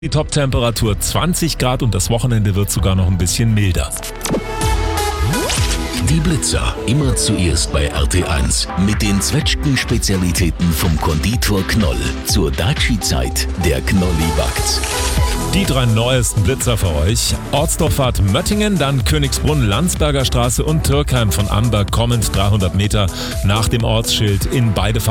Die Top-Temperatur 20 Grad und das Wochenende wird sogar noch ein bisschen milder. Die Blitzer immer zuerst bei RT1 mit den Zwetschgen-Spezialitäten vom Konditor Knoll. Zur Daci-Zeit der Knolli backt's. Die 3 neuesten Blitzer für euch. Ortsdorffahrt Möttingen, dann Königsbrunn, Landsberger Straße und Türkheim von Amberg kommend 300 Meter nach dem Ortsschild in beide